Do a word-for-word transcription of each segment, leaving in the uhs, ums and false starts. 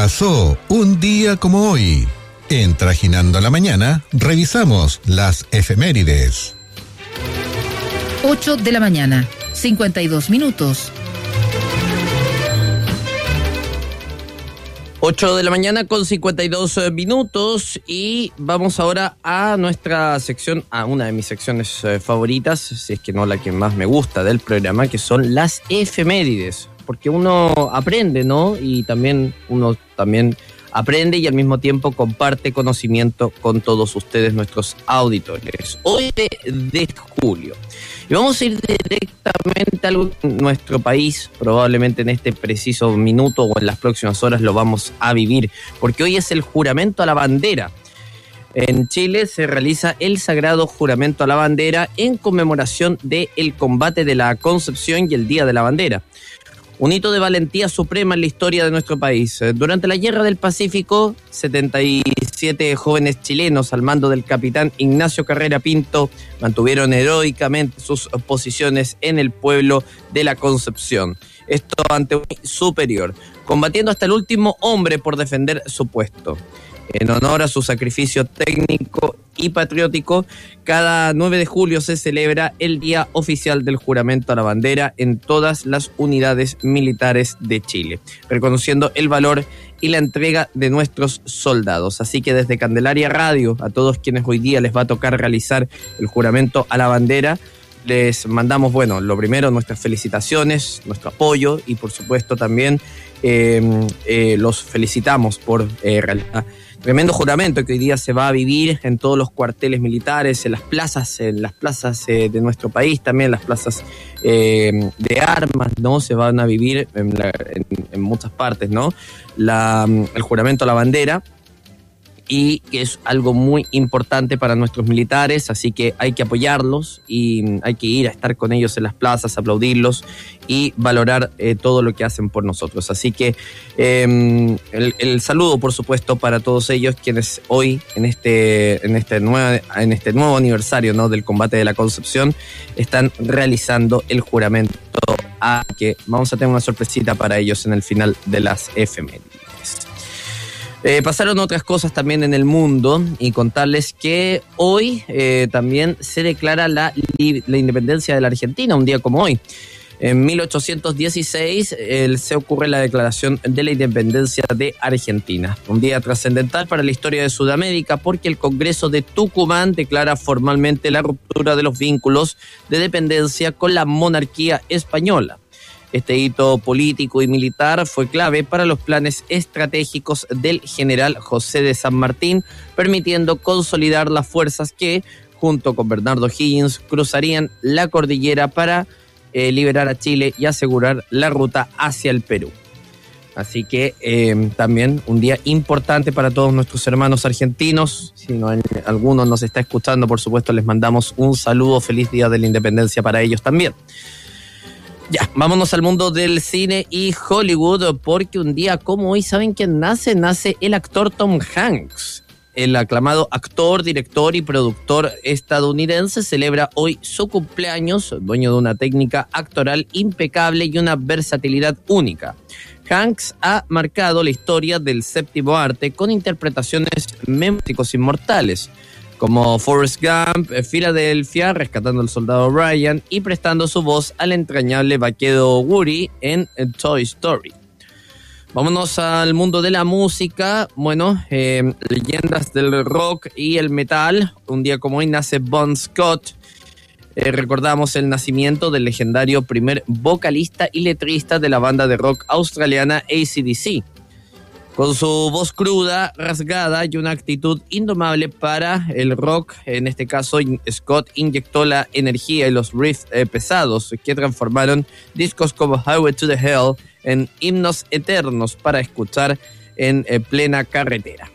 pasó un día como hoy? En Trajinando la Mañana, revisamos las efemérides. ocho de la mañana, cincuenta y dos minutos. ocho de la mañana con cincuenta y dos minutos y vamos ahora a nuestra sección, a una de mis secciones eh, favoritas, si es que no la que más me gusta del programa, que son las efemérides, porque uno aprende, ¿no? Y también uno también aprende y al mismo tiempo comparte conocimiento con todos ustedes, nuestros auditores. Hoy de, de julio. Y vamos a ir directamente a algo que en nuestro país, probablemente en este preciso minuto o en las próximas horas lo vamos a vivir, porque hoy es el juramento a la bandera. En Chile se realiza el sagrado juramento a la bandera en conmemoración del combate de la Concepción y el Día de la Bandera. Un hito de valentía suprema en la historia de nuestro país. Durante la Guerra del Pacífico, setenta y siete jóvenes chilenos al mando del capitán Ignacio Carrera Pinto mantuvieron heroicamente sus posiciones en el pueblo de la Concepción. Esto ante un superior, combatiendo hasta el último hombre por defender su puesto. En honor a su sacrificio técnico y patriótico, cada nueve de julio se celebra el Día Oficial del Juramento a la Bandera en todas las unidades militares de Chile, reconociendo el valor y la entrega de nuestros soldados. Así que desde Candelaria Radio, a todos quienes hoy día les va a tocar realizar el juramento a la bandera, les mandamos, bueno, lo primero, nuestras felicitaciones, nuestro apoyo y por supuesto también eh, eh, los felicitamos por eh, realizar tremendo juramento que hoy día se va a vivir en todos los cuarteles militares, en las plazas, en las plazas eh, de nuestro país, también las plazas eh, de armas, ¿no? Se van a vivir en, la, en, en muchas partes, ¿no? La, el juramento a la bandera, y que es algo muy importante para nuestros militares, así que hay que apoyarlos y hay que ir a estar con ellos en las plazas, aplaudirlos y valorar eh, todo lo que hacen por nosotros. Así que eh, el, el saludo, por supuesto, para todos ellos quienes hoy, en este, en este, nuevo, en este nuevo aniversario, ¿no?, del combate de la Concepción, están realizando el juramento, a que vamos a tener una sorpresita para ellos en el final de las efemérides. Eh, pasaron otras cosas también en el mundo y contarles que hoy eh, también se declara la, la independencia de la Argentina, un día como hoy. En mil ochocientos dieciséis eh, se ocurre la declaración de la independencia de Argentina. Un día trascendental para la historia de Sudamérica porque el Congreso de Tucumán declara formalmente la ruptura de los vínculos de dependencia con la monarquía española. Este hito político y militar fue clave para los planes estratégicos del general José de San Martín, permitiendo consolidar las fuerzas que, junto con Bernardo Higgins, cruzarían la cordillera para eh, liberar a Chile y asegurar la ruta hacia el Perú. Así que eh, también un día importante para todos nuestros hermanos argentinos. Si no, alguno nos está escuchando, por supuesto, les mandamos un saludo. Feliz Día de la Independencia para ellos también. Ya, vámonos al mundo del cine y Hollywood, porque un día como hoy, ¿saben quién nace? Nace el actor Tom Hanks. El aclamado actor, director y productor estadounidense celebra hoy su cumpleaños, dueño de una técnica actoral impecable y una versatilidad única. Hanks ha marcado la historia del séptimo arte con interpretaciones memoríficos inmortales, como Forrest Gump, Filadelfia, rescatando al soldado Ryan y prestando su voz al entrañable vaquero Woody en Toy Story. Vámonos al mundo de la música. Bueno, eh, leyendas del rock y el metal. Un día como hoy nace Bon Scott. Eh, recordamos el nacimiento del legendario primer vocalista y letrista de la banda de rock australiana A C D C. Con su voz cruda, rasgada y una actitud indomable para el rock, en este caso Scott inyectó la energía y los riffs eh, pesados que transformaron discos como Highway to the Hell en himnos eternos para escuchar en eh, plena carretera.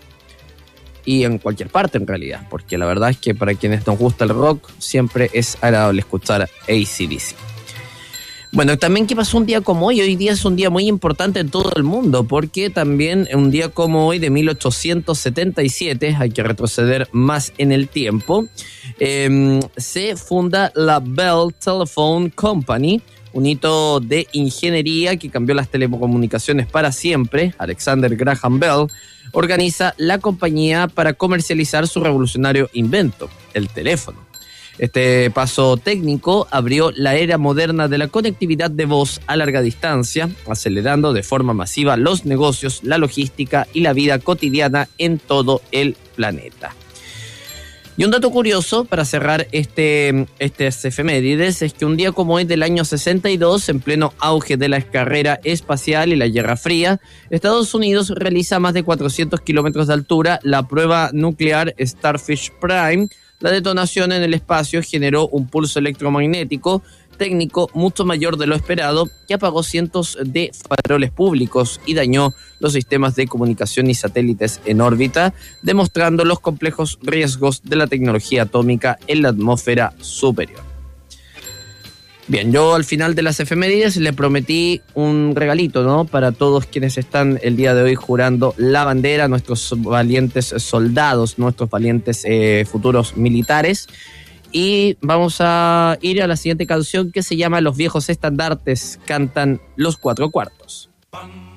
Y en cualquier parte en realidad, porque la verdad es que para quienes nos gusta el rock siempre es agradable escuchar A C D C. Bueno, también ¿qué pasó un día como hoy? Hoy día es un día muy importante en todo el mundo, porque también un día como hoy de mil ochocientos setenta y siete, hay que retroceder más en el tiempo, eh, se funda la Bell Telephone Company, un hito de ingeniería que cambió las telecomunicaciones para siempre. Alexander Graham Bell organiza la compañía para comercializar su revolucionario invento, el teléfono. Este paso técnico abrió la era moderna de la conectividad de voz a larga distancia, acelerando de forma masiva los negocios, la logística y la vida cotidiana en todo el planeta. Y un dato curioso para cerrar este, estas efemérides es que un día como hoy del año sesenta y dos, en pleno auge de la carrera espacial y la Guerra Fría, Estados Unidos realiza a más de cuatrocientos kilómetros de altura la prueba nuclear Starfish Prime. La detonación en el espacio generó un pulso electromagnético técnico mucho mayor de lo esperado, que apagó cientos de faroles públicos y dañó los sistemas de comunicación y satélites en órbita, demostrando los complejos riesgos de la tecnología atómica en la atmósfera superior. Bien, yo al final de las efemérides le prometí un regalito, ¿no? Para todos quienes están el día de hoy jurando la bandera, nuestros valientes soldados, nuestros valientes eh, futuros militares. Y vamos a ir a la siguiente canción que se llama Los viejos estandartes cantan los cuatro cuartos.